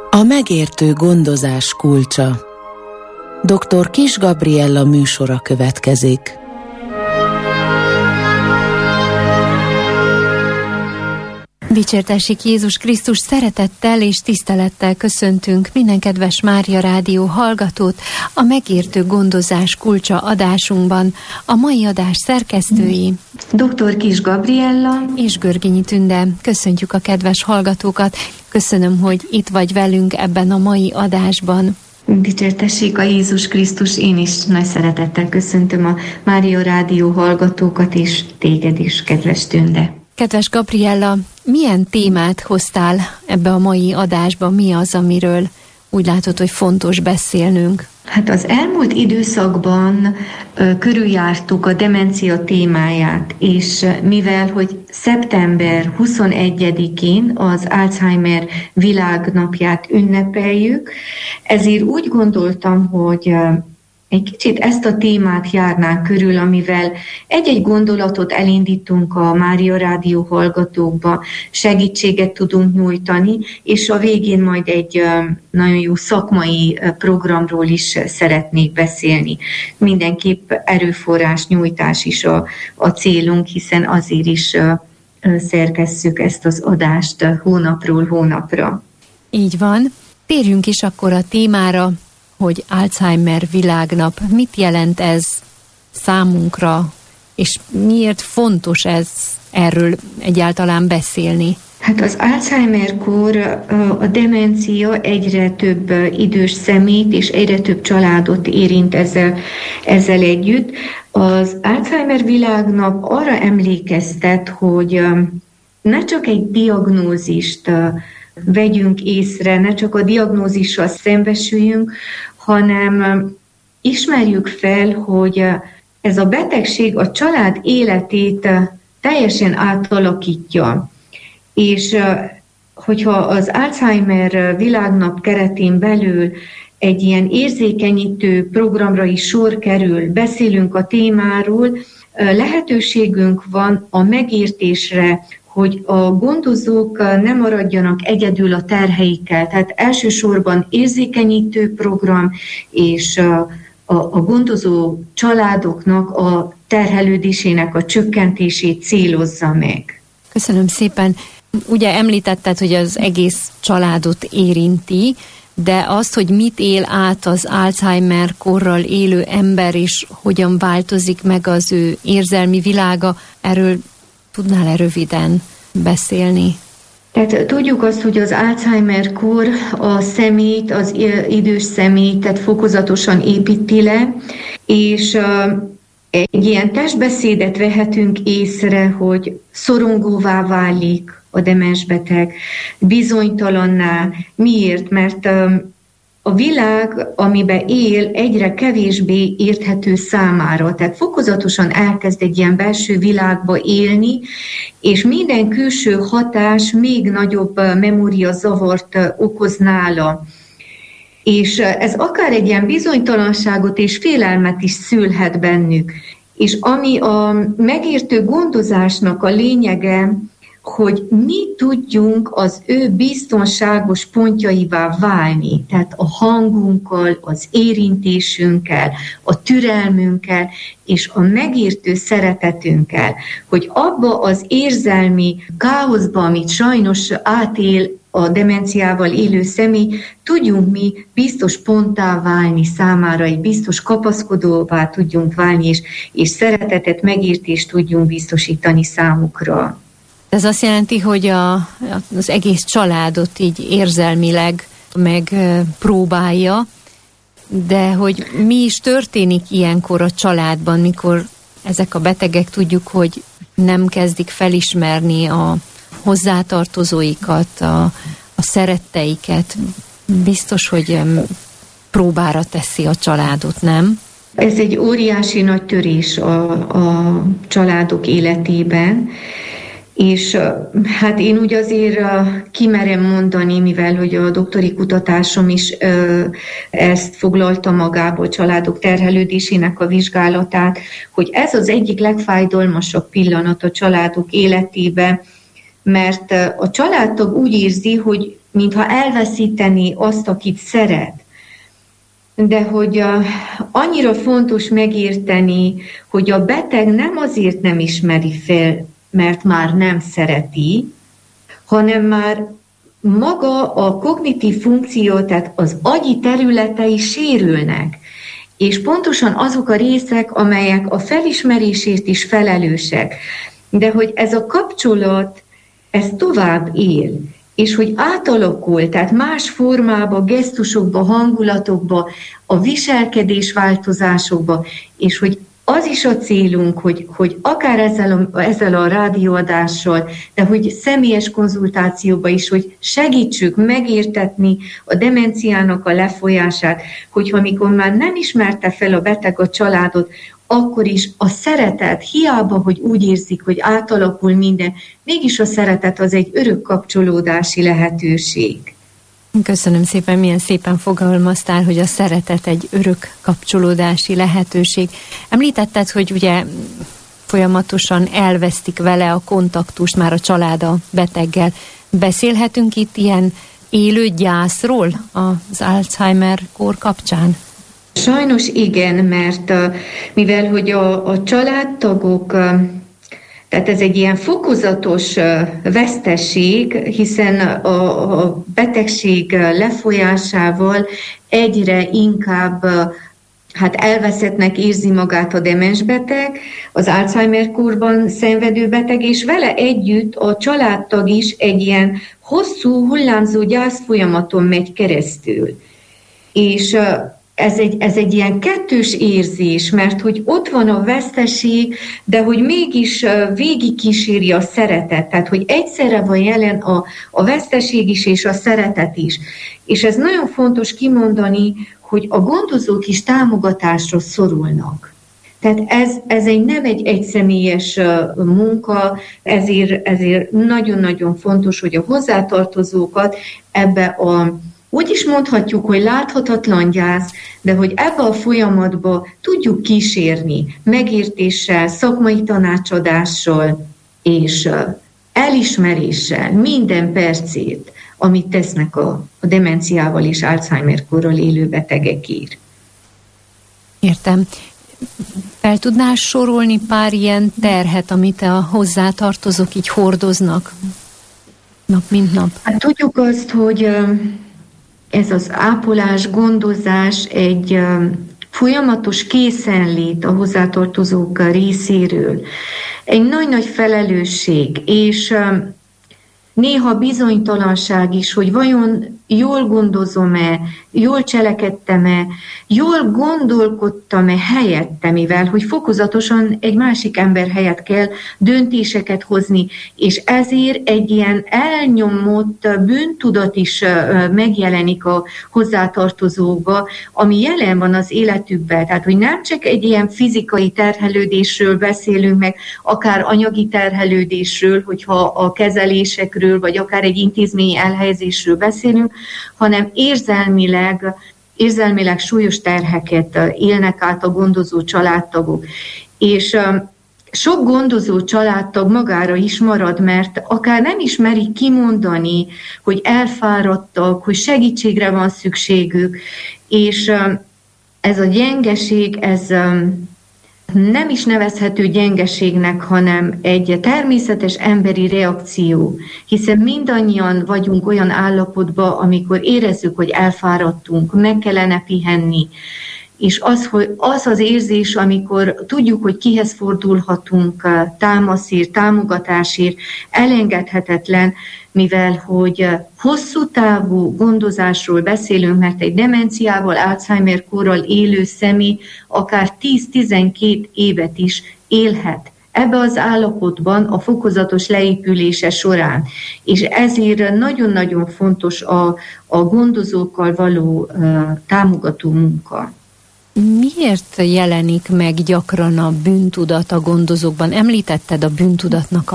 A megértő gondozás kulcsa. Dr. Kiss Gabriella műsora következik. Dicsértessék Jézus Krisztus, szeretettel és tisztelettel köszöntünk minden kedves Mária Rádió hallgatót a megértő gondozás kulcsa adásunkban. A mai adás szerkesztői Dr. Kiss Gabriella és Görgényi Tünde. Köszöntjük a kedves hallgatókat, köszönöm, hogy itt vagy velünk ebben a mai adásban. Dicsértessék a Jézus Krisztus, én is nagy szeretettel köszöntöm a Mária Rádió hallgatókat, és téged is, kedves Tünde. Kedves Gabriella, milyen témát hoztál ebbe a mai adásba? Mi az, amiről úgy látod, hogy fontos beszélnünk? Hát az elmúlt időszakban körüljártuk a demencia témáját, és mivel, hogy szeptember 21-én az Alzheimer világnapját ünnepeljük, ezért úgy gondoltam, hogy egy kicsit ezt a témát járnánk körül, amivel egy-egy gondolatot elindítunk a Mária Rádió hallgatókba, segítséget tudunk nyújtani, és a végén majd egy nagyon jó szakmai programról is szeretnék beszélni. Mindenképp erőforrás nyújtás is a célunk, hiszen azért is szerkesszük ezt az adást hónapról hónapra. Így van. Térjünk is akkor a témára, hogy Alzheimer világnap. Mit jelent ez számunkra, és miért fontos erről egyáltalán beszélni? Hát az Alzheimer-kor a demencia egyre több idős személyt és egyre több családot érint ezzel együtt. Az Alzheimer világnap arra emlékeztet, hogy ne csak egy diagnózist vegyünk észre, ne csak a diagnózissal szembesüljünk, hanem ismerjük fel, hogy ez a betegség a család életét teljesen átalakítja. És hogyha az Alzheimer világnap keretén belül egy ilyen érzékenyítő programra is sor kerül, beszélünk a témáról, lehetőségünk van a megértésre, hogy a gondozók ne maradjanak egyedül a terheikkel. Tehát elsősorban érzékenyítő program, és a gondozó családoknak a terhelődésének a csökkentését célozza meg. Köszönöm szépen. Ugye említetted, hogy az egész családot érinti, de azt, hogy mit él át az Alzheimer korral élő ember, és hogyan változik meg az ő érzelmi világa, erről tudnál-e röviden beszélni? Tehát tudjuk azt, hogy az Alzheimer-kor a személyt, az idős személyt, tehát fokozatosan építi le, és egy ilyen testbeszédet vehetünk észre, hogy szorongóvá válik a demensbeteg, bizonytalanná. Miért? Mert a világ, amiben él, egyre kevésbé érthető számára. Tehát fokozatosan elkezd egy ilyen belső világba élni, és minden külső hatás még nagyobb memóriazavart okoz nála. És ez akár egy ilyen bizonytalanságot és félelmet is szülhet bennük. És ami a megértő gondozásnak a lényege, hogy mi tudjunk az ő biztonságos pontjaivá válni, tehát a hangunkkal, az érintésünkkel, a türelmünkkel és a megértő szeretetünkkel, hogy abba az érzelmi káoszba, amit sajnos átél a demenciával élő személy, tudjunk mi biztos ponttá válni számára, egy biztos kapaszkodóvá tudjunk válni, és szeretetet, megértést tudjunk biztosítani számukra. Ez azt jelenti, hogy az egész családot így érzelmileg megpróbálja, de hogy mi is történik ilyenkor a családban, mikor ezek a betegek, tudjuk, hogy nem kezdik felismerni a hozzátartozóikat, a szeretteiket. Biztos, hogy próbára teszi a családot, nem? Ez egy óriási nagy törés a családok életében, és hát én úgy azért kimerem mondani, mivel hogy a doktori kutatásom is ezt foglalta magába, a családok terhelődésének a vizsgálatát, hogy ez az egyik legfájdalmasabb pillanat a családok életében, mert a családtag úgy érzi, hogy mintha elveszíteni azt, akit szeret. De hogy annyira fontos megérteni, hogy a beteg nem azért nem ismeri fel, mert már nem szereti, hanem már maga a kognitív funkció, tehát az agyi területei sérülnek. És pontosan azok a részek, amelyek a felismerésért is felelősek. De hogy ez a kapcsolat, ez tovább él, és hogy átalakul, tehát más formába, gesztusokba, hangulatokba, a viselkedés változásokba, és hogy az is a célunk, hogy akár ezzel a rádióadással, de hogy személyes konzultációba is, hogy segítsük megértetni a demenciának a lefolyását, hogyha amikor már nem ismerte fel a beteg a családot, akkor is a szeretet, hiába, hogy úgy érzik, hogy átalakul minden, mégis a szeretet az egy örök kapcsolódási lehetőség. Köszönöm szépen, milyen szépen fogalmaztál, hogy a szeretet egy örök kapcsolódási lehetőség. Említetted, hogy ugye folyamatosan elvesztik vele a kontaktust már a család a beteggel. Beszélhetünk itt ilyen élő gyászról az Alzheimer-kór kapcsán? Sajnos igen, mert mivel hogy a családtagok, tehát ez egy ilyen fokozatos veszteség, hiszen a betegség lefolyásával egyre inkább elveszettnek érzi magát a demensbeteg, az Alzheimer-kórban szenvedő beteg, és vele együtt a családtag is egy ilyen hosszú, hullámzó gyászfolyamaton megy keresztül. És ez egy ilyen kettős érzés, mert hogy ott van a veszteség, de hogy mégis végigkíséri a szeretet, tehát hogy egyszerre van jelen a veszteség is és a szeretet is. És ez nagyon fontos kimondani, hogy a gondozók is támogatásra szorulnak. Tehát ez nem egy egyszemélyes munka, ezért nagyon-nagyon fontos, hogy a hozzátartozókat ebbe úgy is mondhatjuk, hogy láthatatlan gyász, de hogy ebbe a folyamatba tudjuk kísérni megértéssel, szakmai tanácsadással és elismeréssel minden percét, amit tesznek a demenciával és Alzheimer-kórral élő betegekért. Értem. Fel tudnál sorolni pár ilyen terhet, amit a hozzátartozók így hordoznak nap mint nap? Hát tudjuk azt, hogy ez az ápolás, gondozás egy folyamatos készenlét a hozzátartozók részéről. Egy nagy-nagy felelősség, és néha bizonytalanság is, hogy vajon jól gondozom-e, jól cselekedtem-e, jól gondolkodtam-e helyette, mivel hogy fokozatosan egy másik ember helyett kell döntéseket hozni, és ezért egy ilyen elnyomott bűntudat is megjelenik a hozzátartozókba, ami jelen van az életükben. Tehát, hogy nem csak egy ilyen fizikai terhelődésről beszélünk meg, akár anyagi terhelődésről, hogyha a kezelésekről, vagy akár egy intézményi elhelyezésről beszélünk, hanem érzelmileg súlyos terheket élnek át a gondozó családtagok. És sok gondozó családtag magára is marad, mert akár nem is merik kimondani, hogy elfáradtak, hogy segítségre van szükségük, és ez a gyengeség, ez nem is nevezhető gyengeségnek, hanem egy természetes emberi reakció, hiszen mindannyian vagyunk olyan állapotban, amikor érezzük, hogy elfáradtunk, meg kellene pihenni, és az az érzés, amikor tudjuk, hogy kihez fordulhatunk támaszért, támogatásért, elengedhetetlen, mivel hogy hosszú távú gondozásról beszélünk, mert egy demenciával, Alzheimer-kórral élő személy akár 10-12 évet is élhet ebbe az állapotban a fokozatos leépülése során. És ezért nagyon-nagyon fontos a gondozókkal való támogató munka. Miért jelenik meg gyakran a bűntudat a gondozókban? Említetted a bűntudatnak a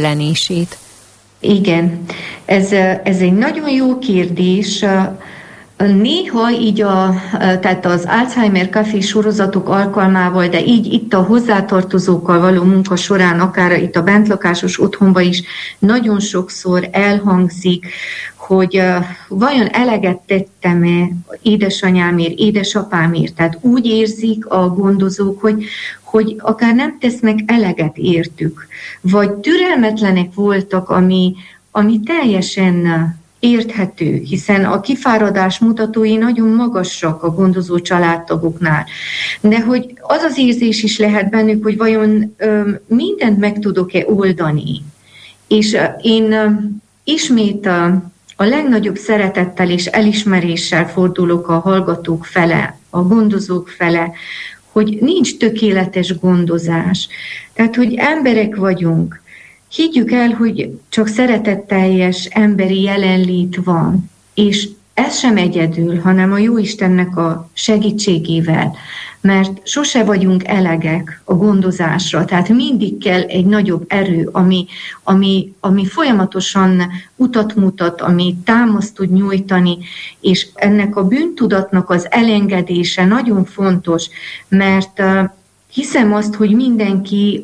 megjelenését. Igen, ez egy nagyon jó kérdés, Néha így tehát az Alzheimer Café sorozatok alkalmával, de így itt a hozzátartozókkal való munka során, akár itt a bentlakásos otthonban is nagyon sokszor elhangzik, hogy vajon eleget tettem-e édesanyámért, édesapámért. Tehát úgy érzik a gondozók, hogy akár nem tesznek eleget értük, vagy türelmetlenek voltak, ami teljesen érthető, hiszen a kifáradás mutatói nagyon magasak a gondozó családtagoknál. De hogy az az érzés is lehet bennük, hogy vajon mindent meg tudok-e oldani. És én ismét a legnagyobb szeretettel és elismeréssel fordulok a hallgatók fele, a gondozók fele, hogy nincs tökéletes gondozás. Tehát, hogy emberek vagyunk. Higgyük el, hogy csak szeretetteljes emberi jelenlét van, és ez sem egyedül, hanem a Jóistennek a segítségével, mert sose vagyunk elegek a gondozásra, tehát mindig kell egy nagyobb erő, ami folyamatosan utat mutat, ami támaszt tud nyújtani, és ennek a bűntudatnak az elengedése nagyon fontos, mert hiszem azt, hogy mindenki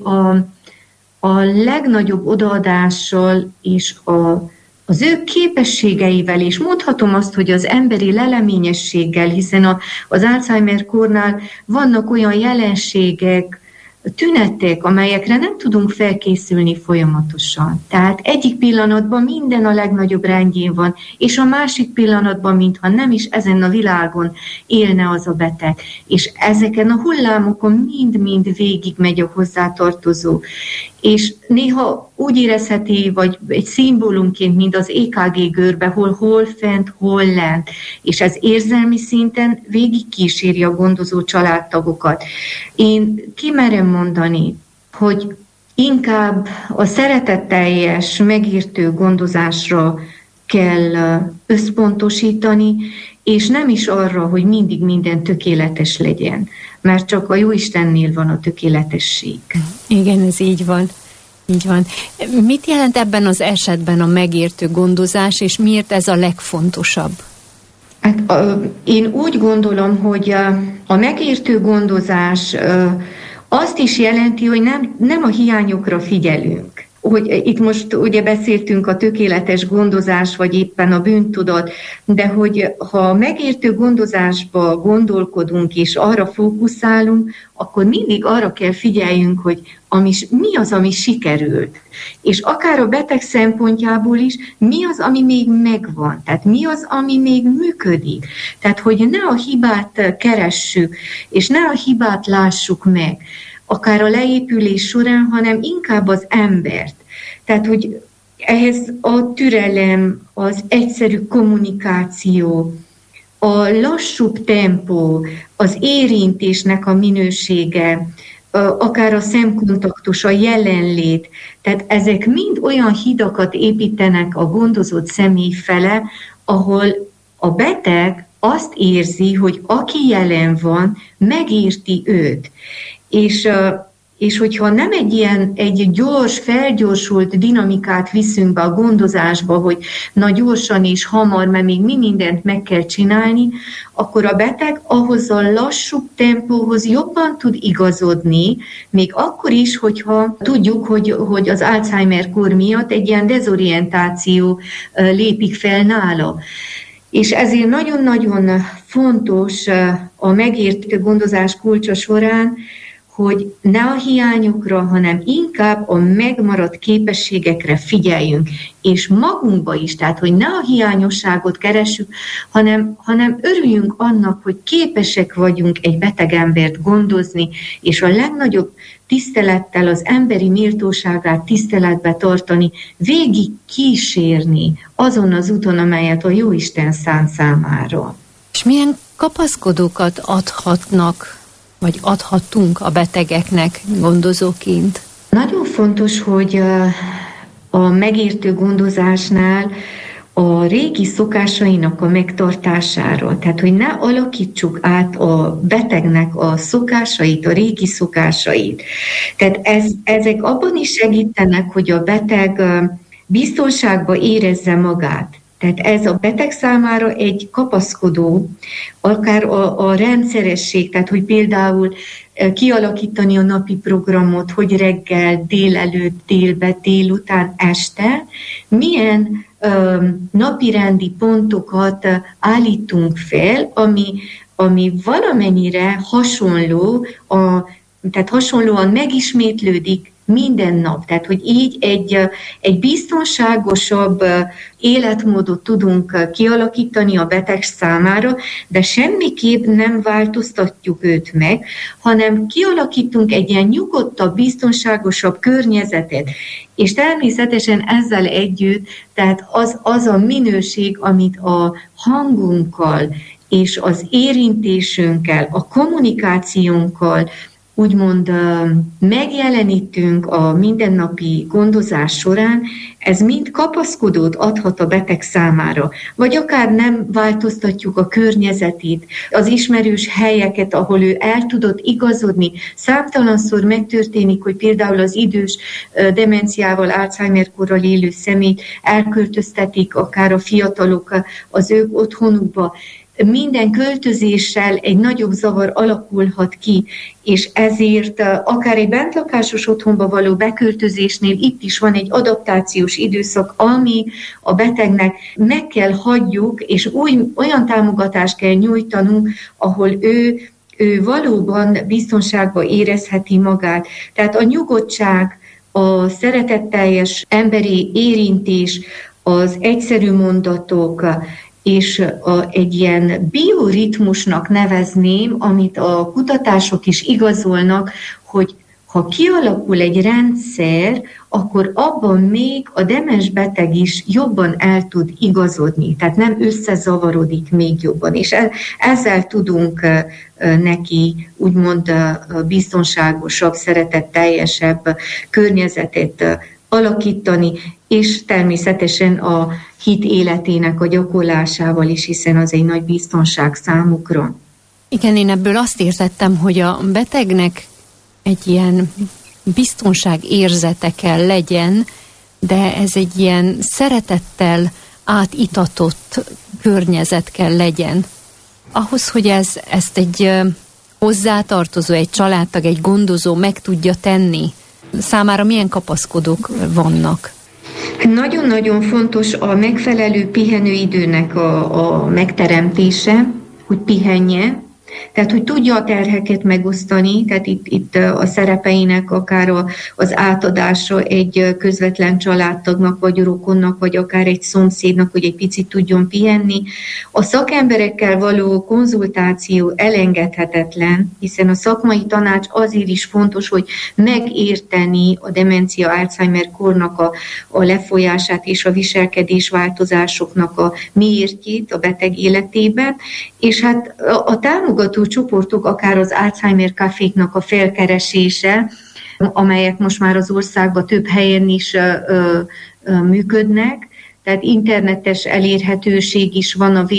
a legnagyobb odaadással és az ő képességeivel, és mondhatom azt, hogy az emberi leleményességgel, hiszen az Alzheimer-kórnál vannak olyan jelenségek, tünetek, amelyekre nem tudunk felkészülni folyamatosan. Tehát egyik pillanatban minden a legnagyobb rendjén van, és a másik pillanatban, mintha nem is ezen a világon élne az a beteg. És ezeken a hullámokon mind-mind végig megy a hozzátartozó. És néha úgy érezheti, vagy egy szimbólumként, mint az EKG görbe, hol fent, hol lent. És ez érzelmi szinten végig kíséri a gondozó családtagokat. Én kimerem mondani, hogy inkább a szeretetteljes, megértő gondozásra kell összpontosítani, és nem is arra, hogy mindig minden tökéletes legyen, mert csak a Jóistennél van a tökéletesség. Igen, ez így van. Így van. Mit jelent ebben az esetben a megértő gondozás, és miért ez a legfontosabb? Hát, én úgy gondolom, hogy a megértő gondozás azt is jelenti, hogy nem a hiányokra figyelünk. Hogy itt most ugye beszéltünk a tökéletes gondozás, vagy éppen a bűntudat, de hogy ha megértő gondozásba gondolkodunk és arra fókuszálunk, akkor mindig arra kell figyeljünk, hogy mi az, ami sikerült. És akár a beteg szempontjából is, mi az, ami még megvan, tehát mi az, ami még működik. Tehát, hogy ne a hibát keressük, és ne a hibát lássuk meg, akár a leépülés során, hanem inkább az embert. Tehát, hogy ehhez a türelem, az egyszerű kommunikáció, a lassúbb tempó, az érintésnek a minősége, akár a szemkontaktus, a jelenlét, tehát ezek mind olyan hidakat építenek a gondozott személy fele, ahol a beteg azt érzi, hogy aki jelen van, megérti őt. És hogyha nem egy gyors, felgyorsult dinamikát viszünk be a gondozásba, hogy na gyorsan és hamar, mert még mi mindent meg kell csinálni, akkor a beteg ahhoz a lassúbb tempóhoz jobban tud igazodni, még akkor is, hogyha tudjuk, hogy az Alzheimer-kór miatt egy ilyen dezorientáció lépik fel nála. És ezért nagyon-nagyon fontos a megértő gondozás kulcsa során, hogy ne a hiányokra, hanem inkább a megmaradt képességekre figyeljünk, és magunkba is, tehát hogy ne a hiányosságot keressük, hanem örüljünk annak, hogy képesek vagyunk egy beteg embert gondozni, és a legnagyobb tisztelettel az emberi méltóságát tiszteletbe tartani, végig kísérni azon az úton, amelyet a Jóisten szánt számára. És milyen kapaszkodókat adhatnak, vagy adhatunk a betegeknek gondozóként? Nagyon fontos, hogy a megértő gondozásnál a régi szokásainak a megtartására, tehát hogy ne alakítsuk át a betegnek a szokásait, a régi szokásait. Tehát ezek abban is segítenek, hogy a beteg biztonságban érezze magát. Tehát ez a beteg számára egy kapaszkodó, akár a rendszeresség, tehát hogy például kialakítani a napi programot, hogy reggel, délelőtt, délbe, délután, este, milyen napirendi pontokat állítunk fel, ami valamennyire hasonló, tehát hasonlóan megismétlődik minden nap. Tehát, hogy így egy biztonságosabb életmódot tudunk kialakítani a beteg számára, de semmiképp nem változtatjuk őt meg, hanem kialakítunk egy ilyen nyugodtabb, biztonságosabb környezetet. És természetesen ezzel együtt, tehát az a minőség, amit a hangunkkal és az érintésünkkel, a kommunikációnkkal úgymond megjelenítünk a mindennapi gondozás során, ez mind kapaszkodót adhat a beteg számára, vagy akár nem változtatjuk a környezetét, az ismerős helyeket, ahol ő el tudott igazodni. Számtalanszor megtörténik, hogy például az idős demenciával, Alzheimer-korral élő személyt elköltöztetik, akár a fiatalok az ők otthonukba. Minden költözéssel egy nagyobb zavar alakulhat ki, és ezért akár egy bentlakásos otthonba való beköltözésnél itt is van egy adaptációs időszak, ami a betegnek meg kell hagyjuk, és olyan támogatást kell nyújtanunk, ahol ő valóban biztonságban érezheti magát. Tehát a nyugodtság, a szeretetteljes emberi érintés, az egyszerű mondatok, és egy ilyen bioritmusnak nevezném, amit a kutatások is igazolnak, hogy ha kialakul egy rendszer, akkor abban még a demens beteg is jobban el tud igazodni, tehát nem összezavarodik még jobban, és ezzel tudunk neki úgymond biztonságosabb, szeretetteljesebb környezetet alakítani, és természetesen a hit életének a gyakorlásával is, hiszen az egy nagy biztonság számukra. Igen, én ebből azt értettem, hogy a betegnek egy ilyen biztonság érzete kell legyen, de ez egy ilyen szeretettel átitatott környezet kell legyen. Ahhoz, hogy ezt egy hozzátartozó, egy családtag, egy gondozó meg tudja tenni, számára milyen kapaszkodók vannak? Nagyon-nagyon fontos a megfelelő pihenőidőnek a megteremtése, hogy pihenje, tehát hogy tudja a terheket megosztani, tehát itt a szerepeinek akár az átadása egy közvetlen családtagnak, vagy rokonnak, vagy akár egy szomszédnak, hogy egy picit tudjon pihenni. A szakemberekkel való konzultáció elengedhetetlen, hiszen a szakmai tanács azért is fontos, hogy megérteni a demencia Alzheimer-kornak a lefolyását és a viselkedés változásoknak a miértjét a beteg életében, és hát a támogató csoportok, akár az Alzheimer kaféknak a felkeresése, amelyek most már az országban több helyen is működnek, tehát internetes elérhetőség is van a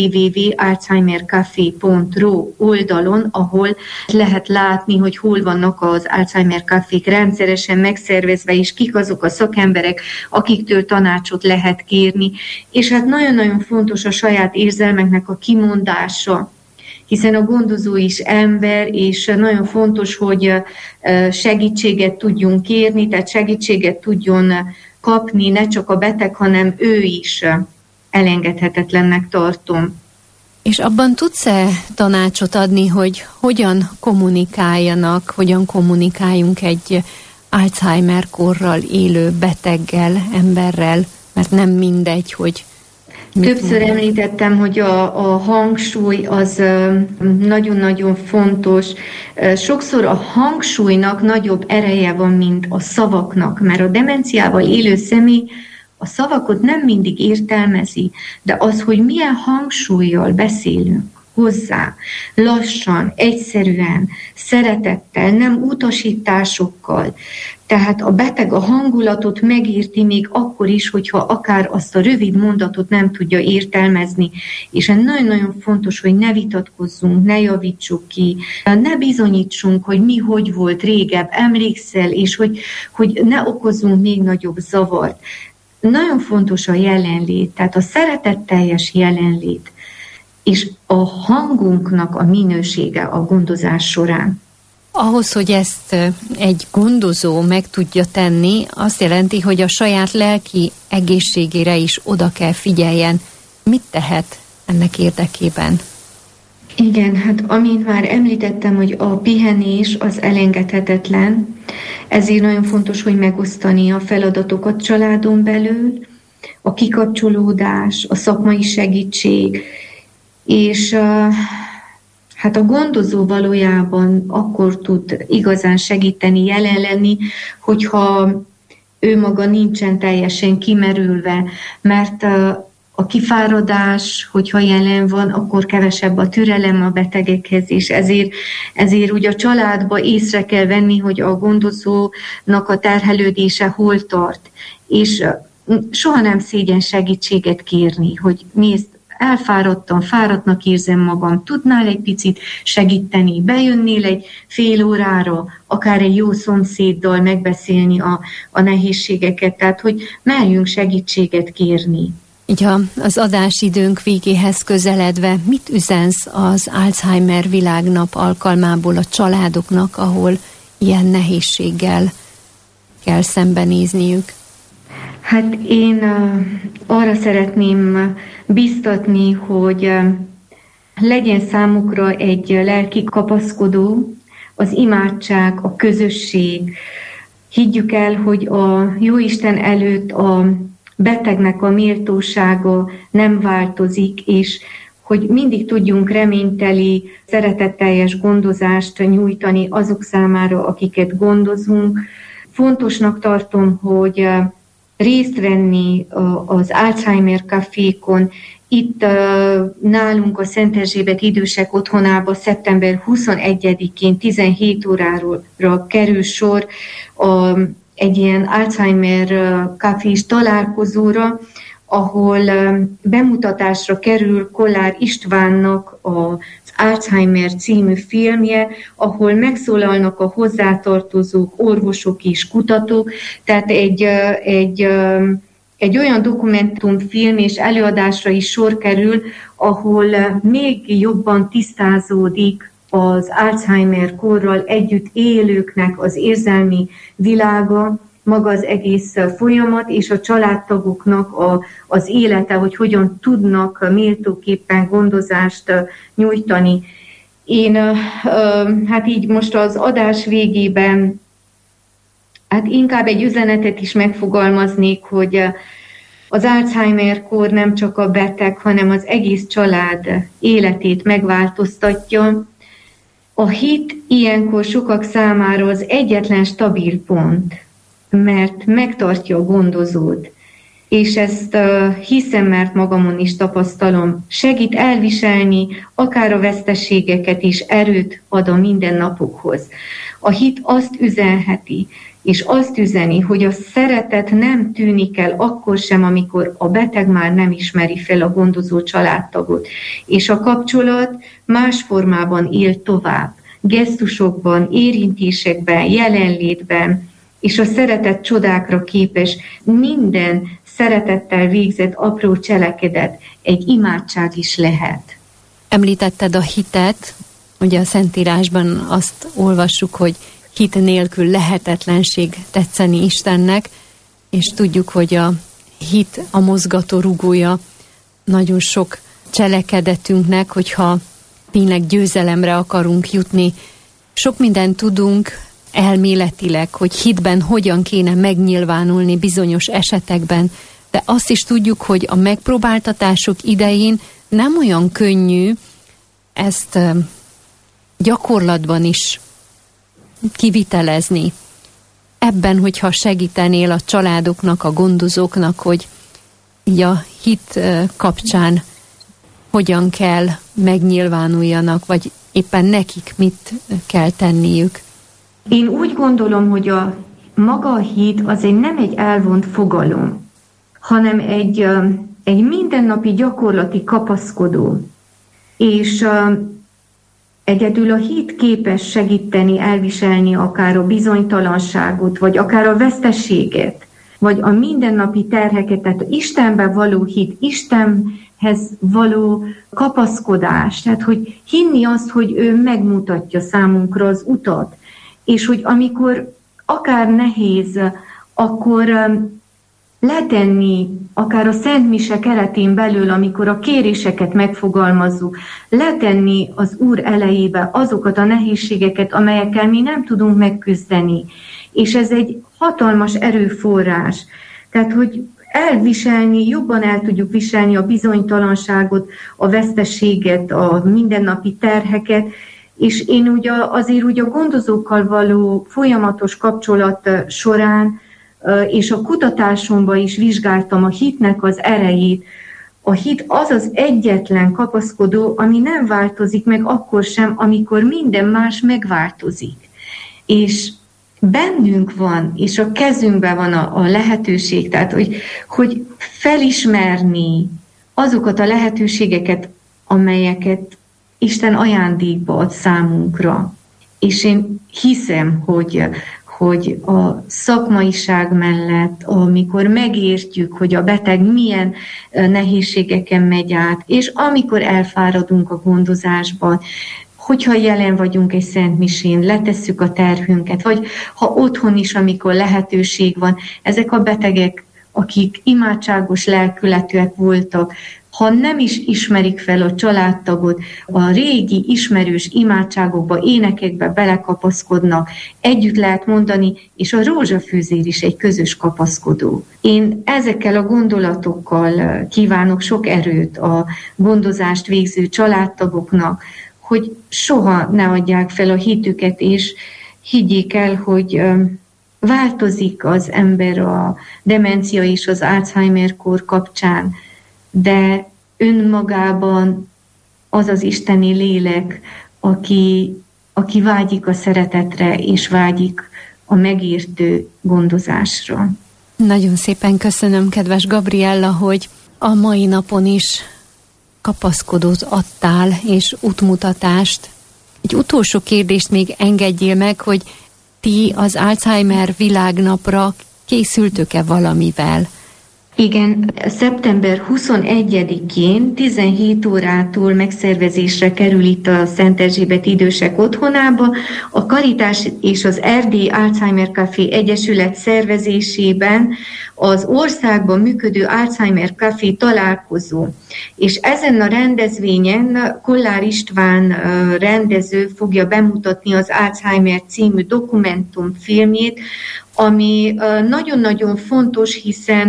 www.alzheimercafé.ru oldalon, ahol lehet látni, hogy hol vannak az Alzheimer kafék rendszeresen megszervezve, és kik azok a szakemberek, akiktől tanácsot lehet kérni. És hát nagyon-nagyon fontos a saját érzelmeknek a kimondása, hiszen a gondozó is ember, és nagyon fontos, hogy segítséget tudjunk kérni, tehát segítséget tudjon kapni, ne csak a beteg, hanem ő is. Elengedhetetlennek tartom. És abban tudsz-e tanácsot adni, hogy hogyan kommunikáljanak, hogyan kommunikáljunk egy Alzheimer-korral élő beteggel, emberrel, mert nem mindegy, hogy többször említettem, hogy a hangsúly az nagyon-nagyon fontos. Sokszor a hangsúlynak nagyobb ereje van, mint a szavaknak, mert a demenciával élő személy a szavakat nem mindig értelmezi, de az, hogy milyen hangsúllyal beszélünk hozzá, lassan, egyszerűen, szeretettel, nem utasításokkal. Tehát a beteg a hangulatot megérti még akkor is, hogyha akár azt a rövid mondatot nem tudja értelmezni. És nagyon-nagyon fontos, hogy ne vitatkozzunk, ne javítsuk ki, ne bizonyítsunk, hogy mi hogy volt régebb, emlékszel, és hogy ne okozzunk még nagyobb zavart. nagyon fontos a jelenlét, tehát a szeretetteljes jelenlét, és a hangunknak a minősége a gondozás során. Ahhoz, hogy ezt egy gondozó meg tudja tenni, azt jelenti, hogy a saját lelki egészségére is oda kell figyeljen. Mit tehet ennek érdekében? Igen, hát amint már említettem, hogy a pihenés az elengedhetetlen, ezért nagyon fontos, hogy megosztani a feladatokat családon belül, a kikapcsolódás, a szakmai segítség, és hát a gondozó valójában akkor tud igazán segíteni, jelen lenni, hogyha ő maga nincsen teljesen kimerülve, mert a kifáradás, hogyha jelen van, akkor kevesebb a türelem a betegekhez, és ezért ugye a családba észre kell venni, hogy a gondozónak a terhelődése hol tart, és soha nem szégyen segítséget kérni, hogy nézd, elfáradtam, fáradtnak érzem magam, tudnál egy picit segíteni, bejönnél egy fél órára, akár egy jó szomszéddal megbeszélni a nehézségeket, tehát hogy merjünk segítséget kérni. Így az adásidőnk végéhez közeledve, mit üzensz az Alzheimer világnap alkalmából a családoknak, ahol ilyen nehézséggel kell szembenézniük? Hát én arra szeretném biztatni, hogy legyen számukra egy lelki kapaszkodó, az imádság, a közösség. Higgyük el, hogy a Jóisten előtt a betegnek a méltósága nem változik, és hogy mindig tudjunk reményteli, szeretetteljes gondozást nyújtani azok számára, akiket gondozunk. Fontosnak tartom, hogy részt venni az Alzheimer kafékon. Itt nálunk a Szent Erzsébet idősek otthonába szeptember 21-én 17 órára kerül sor egy ilyen Alzheimer kafés találkozóra, ahol bemutatásra kerül Kollár Istvánnak az Alzheimer című filmje, ahol megszólalnak a hozzátartozók, orvosok és kutatók, tehát egy olyan dokumentumfilm és előadásra is sor kerül, ahol még jobban tisztázódik az Alzheimer korral együtt élőknek az érzelmi világa, maga az egész folyamat, és a családtagoknak az élete, hogy hogyan tudnak méltóképpen gondozást nyújtani. Én hát így most az adás végében hát inkább egy üzenetet is megfogalmaznék, hogy az Alzheimer-kór nem csak a beteg, hanem az egész család életét megváltoztatja. A hit ilyenkor sokak számára az egyetlen stabil pont, mert megtartja a gondozót, és ezt hiszem, mert magamon is tapasztalom, segít elviselni akár a veszteségeket, és erőt ad a mindennapokhoz. A hit azt üzenheti, és azt üzeni, hogy a szeretet nem tűnik el akkor sem, amikor a beteg már nem ismeri fel a gondozó családtagot, és a kapcsolat más formában él tovább, gesztusokban, érintésekben, jelenlétben, és a szeretet csodákra képes. Minden szeretettel végzett apró cselekedet egy imádság is lehet. Említetted a hitet, ugye a Szentírásban azt olvassuk, hogy hit nélkül lehetetlenség tetszeni Istennek, és tudjuk, hogy a hit a mozgató rugója nagyon sok cselekedetünknek, hogyha tényleg győzelemre akarunk jutni. Sok mindent tudunk elméletileg, hogy hitben hogyan kéne megnyilvánulni bizonyos esetekben, de azt is tudjuk, hogy a megpróbáltatások idején nem olyan könnyű ezt gyakorlatban is kivitelezni. Ebben, hogyha segítenél a családoknak, a gondozóknak, hogy így a hit kapcsán hogyan kell megnyilvánuljanak, vagy éppen nekik mit kell tenniük. Én úgy gondolom, hogy maga a hit azért nem egy elvont fogalom, hanem egy mindennapi gyakorlati kapaszkodó. És egyedül a hit képes segíteni, elviselni akár a bizonytalanságot, vagy akár a veszteséget. vagy a mindennapi terheket, tehát Istenbe való hit, Istenhez való kapaszkodás, tehát hogy hinni azt, hogy ő megmutatja számunkra az utat, és hogy amikor akár nehéz, akkor letenni, akár a Szent Mise keretén belül, amikor a kéréseket megfogalmazzuk, letenni az Úr elejébe azokat a nehézségeket, amelyekkel mi nem tudunk megküzdeni. És ez egy hatalmas erőforrás. Tehát, hogy elviselni, jobban el tudjuk viselni a bizonytalanságot, a veszteséget, a mindennapi terheket, és én azért a gondozókkal való folyamatos kapcsolat során és a kutatásomban is vizsgáltam a hitnek az erejét. A hit az az egyetlen kapaszkodó, ami nem változik meg akkor sem, amikor minden más megváltozik. És bennünk van, és a kezünkben van a lehetőség, tehát hogy felismerni azokat a lehetőségeket, amelyeket Isten ajándékba ad számunkra. És én hiszem, hogy a szakmaiság mellett, amikor megértjük, hogy a beteg milyen nehézségeken megy át, és amikor elfáradunk a gondozásban, hogyha jelen vagyunk egy szent misén, letesszük a terhünket, vagy ha otthon is, amikor lehetőség van, ezek a betegek, akik imádságos lelkületűek voltak, ha nem is ismerik fel a családtagot, a régi ismerős imádságokba, énekekbe belekapaszkodnak, együtt lehet mondani, és a rózsafűzér is egy közös kapaszkodó. Én ezekkel a gondolatokkal kívánok sok erőt a gondozást végző családtagoknak, hogy soha ne adják fel a hitüket, és higgyék el, hogy változik az ember a demencia és az Alzheimer-kór kapcsán, de önmagában az az isteni lélek, aki vágyik a szeretetre, és vágyik a megértő gondozásra. Nagyon szépen köszönöm, kedves Gabriella, hogy a mai napon is kapaszkodót adtál, és útmutatást. Egy utolsó kérdést még engedjél meg, hogy ti az Alzheimer világnapra készültök-e valamivel? Igen, szeptember 21-én 17 órától megszervezésre kerül itt a Szent Erzsébet Idősek Otthonába a Karitás és az Erdélyi Alzheimer Café Egyesület szervezésében az országban működő Alzheimer Café találkozó. És ezen a rendezvényen Kollár István rendező fogja bemutatni az Alzheimer című dokumentumfilmjét, ami nagyon-nagyon fontos, hiszen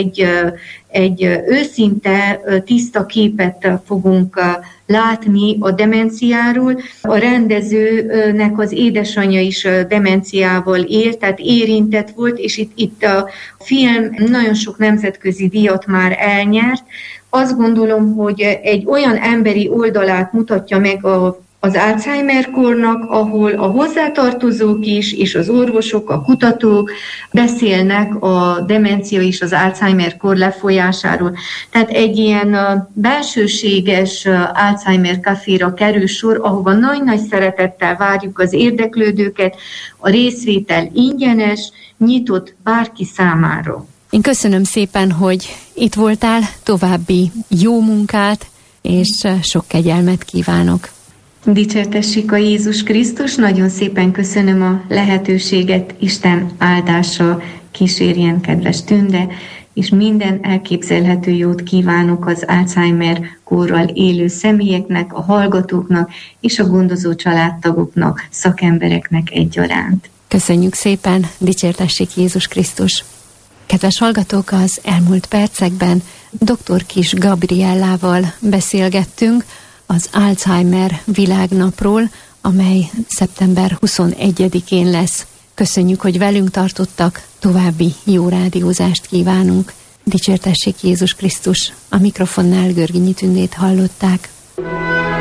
egy őszinte, tiszta képet fogunk látni a demenciáról. A rendezőnek az édesanyja is demenciával él, tehát érintett volt, és itt a film nagyon sok nemzetközi díjat már elnyert. Azt gondolom, hogy egy olyan emberi oldalát mutatja meg az Alzheimer-kornak, ahol a hozzátartozók is, és az orvosok, a kutatók beszélnek a demencia és az Alzheimer-kor lefolyásáról. Tehát egy ilyen belsőséges Alzheimer caféra kerül sor, ahova nagy-nagy szeretettel várjuk az érdeklődőket, a részvétel ingyenes, nyitott bárki számára. Én köszönöm szépen, hogy itt voltál, további jó munkát, és sok kegyelmet kívánok. Dicsértessék a Jézus Krisztus, nagyon szépen köszönöm a lehetőséget, Isten áldása kísérjen, kedves Tünde, és minden elképzelhető jót kívánok az Alzheimer-kórral élő személyeknek, a hallgatóknak és a gondozó családtagoknak, szakembereknek egyaránt. Köszönjük szépen, dicsértessék Jézus Krisztus! Kedves hallgatók, az elmúlt percekben dr. Kiss Gabriellával beszélgettünk az Alzheimer világnapról, amely szeptember 21-én lesz. Köszönjük, hogy velünk tartottak, további jó rádiózást kívánunk. Dicsértessék Jézus Krisztus! A mikrofonnál Görgényi Tündét hallották.